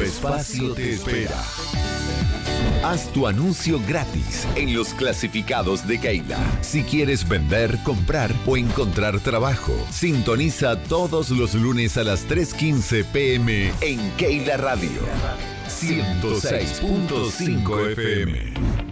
espacio te espera. Haz tu anuncio gratis en los clasificados de Keila. Si quieres vender, comprar o encontrar trabajo, sintoniza todos los lunes a las 3:15 p.m. en Keila Radio 106.5 FM.